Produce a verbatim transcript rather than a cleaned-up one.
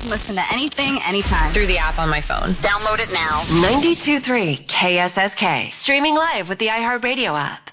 Listen to anything, anytime. Through the app on my phone. Download it now. ninety-two point three K S S K. Streaming live with the iHeartRadio app.